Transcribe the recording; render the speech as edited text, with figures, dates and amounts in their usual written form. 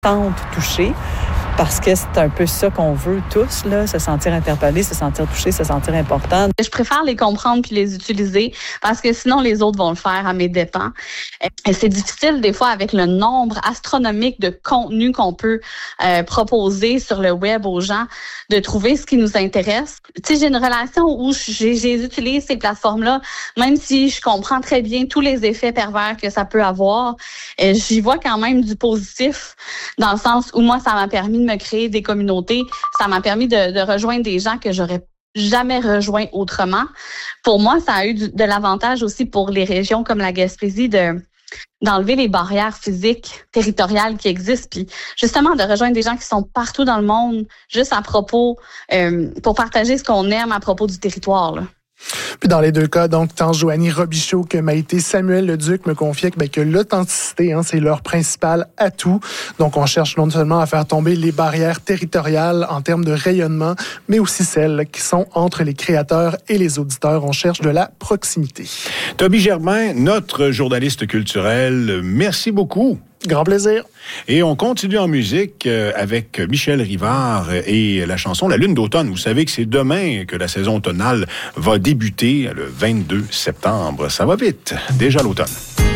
sentent touchés. Parce que c'est un peu ça qu'on veut tous, là, se sentir interpellé, se sentir touché, se sentir important. Je préfère les comprendre puis les utiliser parce que sinon les autres vont le faire à mes dépens. Et c'est difficile des fois avec le nombre astronomique de contenus qu'on peut proposer sur le web aux gens de trouver ce qui nous intéresse. Tu sais, j'ai une relation où j'utilise ces plateformes-là, même si je comprends très bien tous les effets pervers que ça peut avoir. J'y vois quand même du positif dans le sens où moi, ça m'a permis de me créer des communautés. Ça m'a permis de rejoindre des gens que j'aurais jamais rejoints autrement. Pour moi, ça a eu de l'avantage aussi pour les régions comme la Gaspésie d'enlever les barrières physiques, territoriales qui existent, puis justement de rejoindre des gens qui sont partout dans le monde, juste à propos, pour partager ce qu'on aime à propos du territoire, là. Puis dans les deux cas, donc, tant Joanie Robichaud que Maïté Samuel Leduc me confiaient que l'authenticité, c'est leur principal atout. Donc, on cherche non seulement à faire tomber les barrières territoriales en termes de rayonnement, mais aussi celles qui sont entre les créateurs et les auditeurs. On cherche de la proximité. Toby Germain, notre journaliste culturel, merci beaucoup. Grand plaisir. Et on continue en musique avec Michel Rivard et la chanson La Lune d'automne. Vous savez que c'est demain que la saison automnale va débuter, le 22 septembre. Ça va vite, déjà l'automne.